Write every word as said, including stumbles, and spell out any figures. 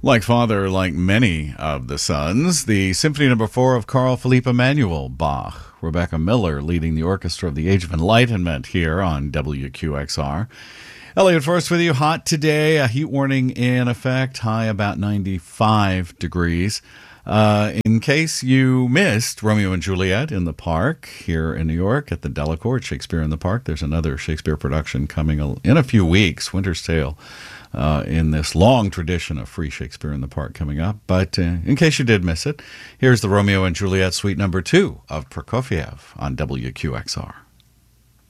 Like father, like many of the sons, the Symphony Number Four of Carl Philipp Emanuel Bach. Rebecca Miller leading the orchestra of the Age of Enlightenment here on W Q X R. Elliot Forrest with you. Hot today. A heat warning in effect. High about ninety-five degrees. Uh, in case you missed Romeo and Juliet in the Park here in New York at the Delacorte at Shakespeare in the Park, there's another Shakespeare production coming in a few weeks, Winter's Tale, uh, in this long tradition of free Shakespeare in the Park coming up. But uh, in case you did miss it, here's the Romeo and Juliet Suite Number Two of Prokofiev on W Q X R.